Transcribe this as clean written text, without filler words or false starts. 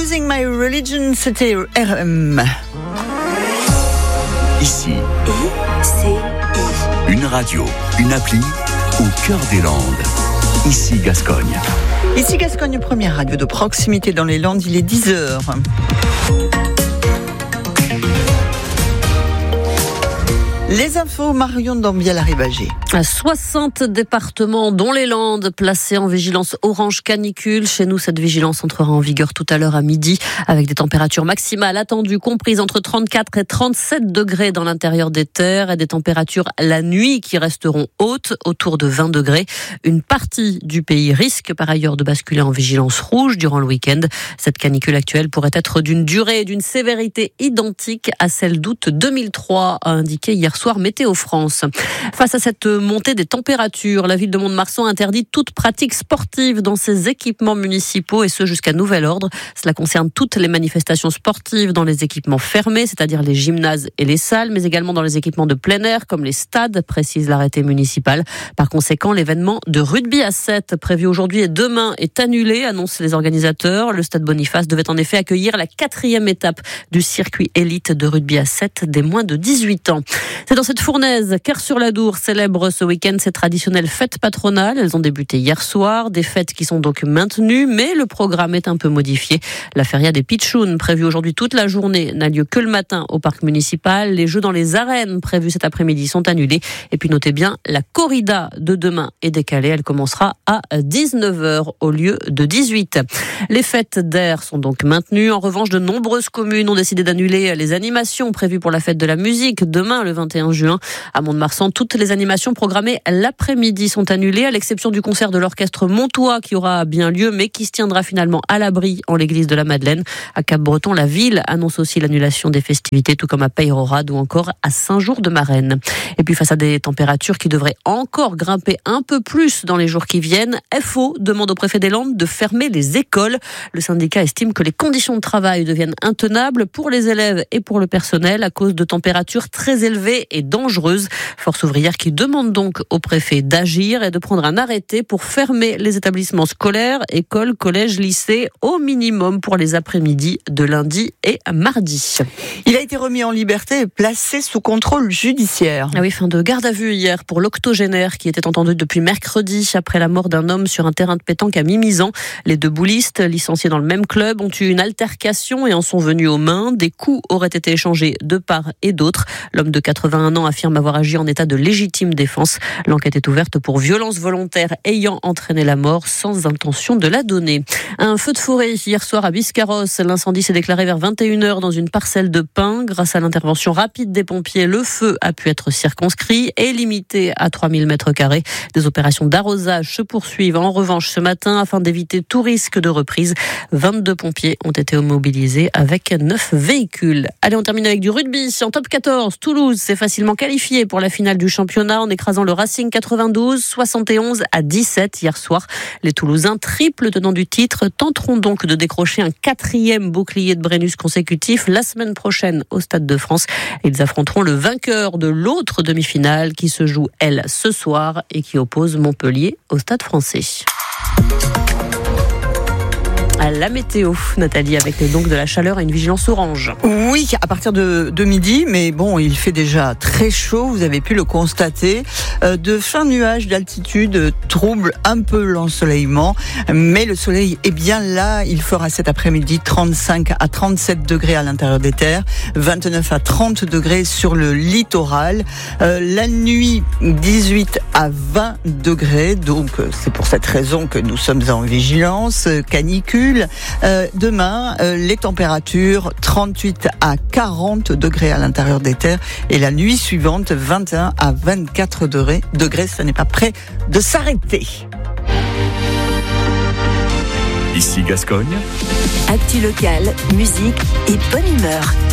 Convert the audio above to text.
Losing My Religion, c'était RM. Ici, ICI. une radio, une appli au cœur des Landes. Ici Gascogne. Ici Gascogne, première radio de proximité dans les Landes, il est 10h. Les infos, Marion Dambiel-Arribagé. 60 départements, dont les Landes, placés en vigilance orange canicule. Chez nous, cette vigilance entrera en vigueur tout à l'heure à midi, avec des températures maximales attendues, comprises entre 34 et 37 degrés dans l'intérieur des terres, et des températures la nuit qui resteront hautes, autour de 20 degrés. Une partie du pays risque par ailleurs de basculer en vigilance rouge durant le week-end. Cette canicule actuelle pourrait être d'une durée et d'une sévérité identiques à celle d'août 2003, a indiqué hier soir Météo France. Face à cette montée des températures, la ville de Mont-de-Marsan interdit toute pratique sportive dans ses équipements municipaux, et ce jusqu'à nouvel ordre. Cela concerne toutes les manifestations sportives dans les équipements fermés, c'est-à-dire les gymnases et les salles, mais également dans les équipements de plein air comme les stades, précise l'arrêté municipal. Par conséquent, l'événement de rugby à 7 prévu aujourd'hui et demain est annulé, annoncent les organisateurs. Le stade Boniface devait en effet accueillir la 4e étape du circuit élite de rugby à 7 des moins de 18 ans. C'est dans cette fournaise qu'Ars-sur-l'Adour célèbre ce week-end ses traditionnelles fêtes patronales. Elles ont débuté hier soir, des fêtes qui sont donc maintenues, mais le programme est un peu modifié. La feria des Pitchouns, prévue aujourd'hui toute la journée, n'a lieu que le matin au parc municipal. Les jeux dans les arènes prévus cet après-midi sont annulés. Et puis notez bien, la corrida de demain est décalée. Elle commencera à 19h au lieu de 18. Les fêtes d'air sont donc maintenues. En revanche, de nombreuses communes ont décidé d'annuler les animations prévues pour la fête de la musique demain, le 21 juin. À Mont-de-Marsan, toutes les animations programmées l'après-midi sont annulées, à l'exception du concert de l'orchestre Montois qui aura bien lieu, mais qui se tiendra finalement à l'abri en l'église de la Madeleine. À Cap-Breton, la ville annonce aussi l'annulation des festivités, tout comme à Peyrehorade ou encore à Saint-Jour-de-Marennes. Et puis face à des températures qui devraient encore grimper un peu plus dans les jours qui viennent, FO demande au préfet des Landes de fermer les écoles. Le syndicat estime que les conditions de travail deviennent intenables pour les élèves et pour le personnel à cause de températures très élevées et dangereuses. Force ouvrière qui demande donc au préfet d'agir et de prendre un arrêté pour fermer les établissements scolaires, écoles, collèges, lycées, au minimum pour les après-midi de lundi et mardi. Il a été remis en liberté et placé sous contrôle judiciaire. Ah oui, fin de garde à vue hier pour l'octogénaire qui était entendu depuis mercredi après la mort d'un homme sur un terrain de pétanque à Mimizan. Les deux boulistes, licenciés dans le même club, ont eu une altercation et en sont venus aux mains. Des coups auraient été échangés de part et d'autre. L'homme de 81 ans affirme avoir agi en état de légitime défense. L'enquête est ouverte pour violence volontaire ayant entraîné la mort sans intention de la donner. Un feu de forêt hier soir à Biscarrosse. L'incendie s'est déclaré vers 21h dans une parcelle de pin. Grâce à l'intervention rapide des pompiers, le feu a pu être circonscrit et limité à 3000 m². Des opérations d'arrosage se poursuivent en revanche ce matin afin d'éviter tout risque de reprise. 22 pompiers ont été mobilisés avec 9 véhicules. Allez, on termine avec du rugby. En top 14, Toulouse s'est facilement qualifié pour la finale du championnat en écrasant le Racing 92, 71-17 hier soir. Les Toulousains, triple tenants du titre, tenteront donc de décrocher un 4e bouclier de Brennus consécutif la semaine prochaine au Stade de France. Ils affronteront le vainqueur de l'autre demi-finale qui se joue, elle, ce soir et qui oppose Montpellier au Stade français. À la météo, Nathalie, avec donc de la chaleur et une vigilance orange. Oui, à partir de midi, mais bon, il fait déjà très chaud, vous avez pu le constater. De fins nuages d'altitude troublent un peu l'ensoleillement, mais le soleil est bien là. Il fera cet après-midi 35 à 37 degrés à l'intérieur des terres, 29 à 30 degrés sur le littoral. La nuit, 18 à 20 degrés, donc c'est pour cette raison que nous sommes en vigilance canicule. Demain, les températures 38 à 40 degrés à l'intérieur des terres et la nuit suivante 21 à 24 degrés. Ça n'est pas prêt de s'arrêter. Ici Gascogne. Actu locale, musique et bonne humeur.